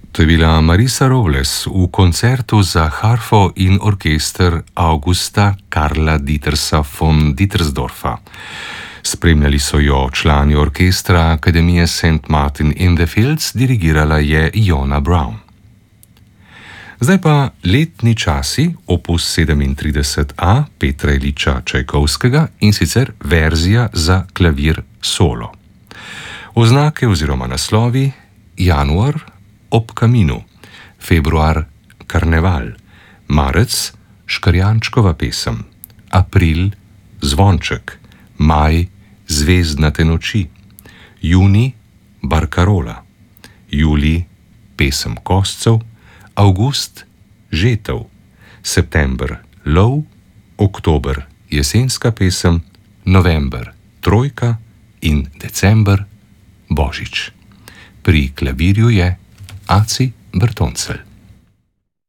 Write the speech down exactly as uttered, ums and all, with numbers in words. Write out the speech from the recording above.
To je bila Marisa Robles v koncertu za harfo in orkester Augusta Karla Dietersa von Dietersdorfa. Spremljali so jo člani orkestra Akademije Saint Martin in the Fields, dirigirala je Iona Brown. Zdaj pa letni časi, opus sedemintrideset A Petra Iljiča Čajkovskega, in sicer verzija za klavir solo. Oznake oziroma naslovi: januar Ob kaminu, februar Karneval, marec Škrjančkova pesem, april Zvonček, maj Zvezdnate noči, junij Barkarola, julij Pesem koscev, avgust Žetev, september Lov, oktober Jesenska pesem, november Trojka in december Božič. Pri klavirju je Aci Bertoncelj.